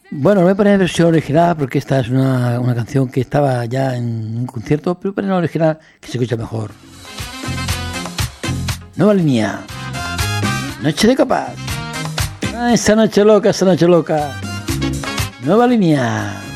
Bueno, no me pones versión original porque esta es una canción que estaba ya en un concierto, pero pones la original que se escucha mejor. Nueva línea. Noche de copas. Esa noche loca, esa noche loca. Nueva línea.